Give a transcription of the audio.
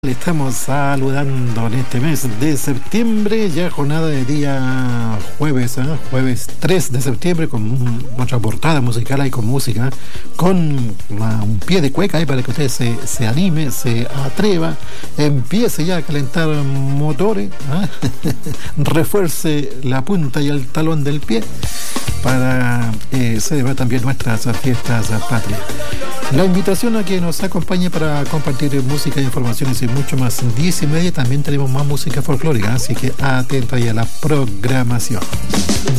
Le estamos saludando en este mes de septiembre, ya jornada de día jueves, jueves 3 de septiembre, con nuestra portada musical ahí con música, con un pie de cueca ahí para que usted se anime, se atreva, empiece ya a calentar motores, refuerce la punta y el talón del pie para celebrar también nuestras fiestas patrias. La invitación a que nos acompañe para compartir música, informaciones y mucho más. 10:30 también tenemos más música folclórica, así que atento ahí a la programación.